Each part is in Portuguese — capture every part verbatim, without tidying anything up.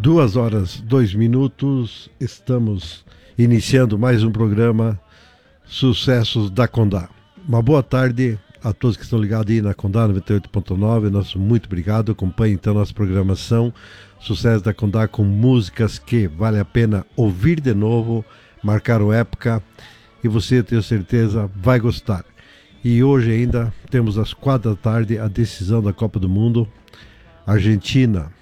Duas horas, dois minutos, estamos iniciando mais um programa Sucessos da Condá. Uma boa tarde a todos que estão ligados aí na Condá noventa e oito ponto nove, nosso muito obrigado. Acompanhe então nossa programação Sucessos da Condá com músicas que vale a pena ouvir de novo, marcaram época e você, eu tenho certeza, vai gostar. E hoje ainda temos às quatro da tarde a decisão da Copa do Mundo, Argentina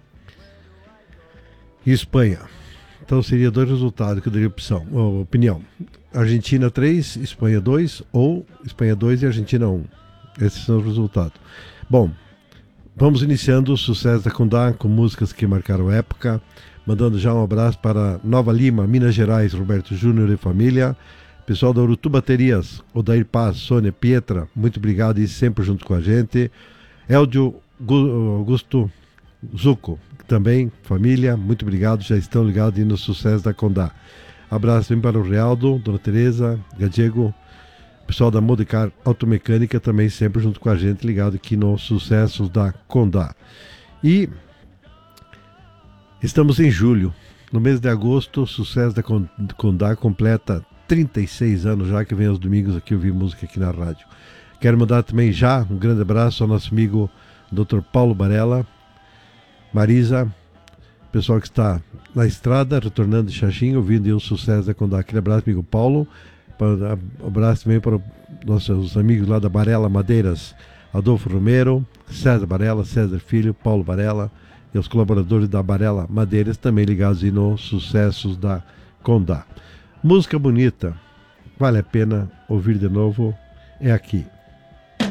e Espanha. Então seria dois resultados que eu daria opção, ou opinião. Argentina três, Espanha dois, ou Espanha dois e Argentina um. Esses são os resultados. Bom, vamos iniciando o Sucesso da Condá com músicas que marcaram época. Mandando já um abraço para Nova Lima, Minas Gerais, Roberto Júnior e família. Pessoal da Urutu Baterias, Odair Paz, Sônia, Pietra, muito obrigado e sempre junto com a gente. Eldio Augusto Zucco, também, família, muito obrigado, já estão ligados aí no Sucesso da Condá. Abraço também para o Realdo, Dona Tereza, Gadiego, pessoal da Modicar Automecânica também sempre junto com a gente, ligado aqui no Sucessos da Condá. E estamos em julho, no mês de agosto, o Sucesso da Condá completa trinta e seis anos já, que vem aos domingos aqui ouvir música aqui na rádio. Quero mandar também já um grande abraço ao nosso amigo doutor Paulo Barella, Marisa, pessoal que está na estrada, retornando de Xaxim, ouvindo o Sucesso da Condá. Aquele abraço, amigo Paulo. Um abraço também para nossos amigos lá da Barella Madeiras, Adolfo Romero, César Barella, César Filho, Paulo Barella e os colaboradores da Barella Madeiras também ligados aí no Sucessos da Condá. Música bonita, vale a pena ouvir de novo, é aqui.